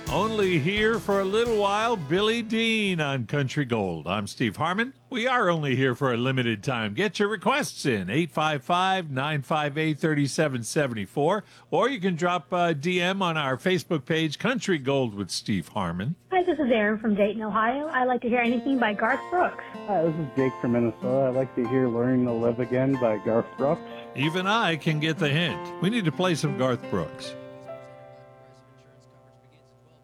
Only here for a little while, Billy Dean on Country Gold. I'm Steve Harmon. We are only here for a limited time. Get your requests in, 855-958-3774, or you can drop a DM on our Facebook page, Country Gold with Steve Harmon. Hi, this is Aaron from Dayton, Ohio. I like to hear anything by Garth Brooks. Hi, this is Jake from Minnesota. I'd like to hear Learning to Live Again by Garth Brooks. Even I can get the hint. We need to play some Garth Brooks.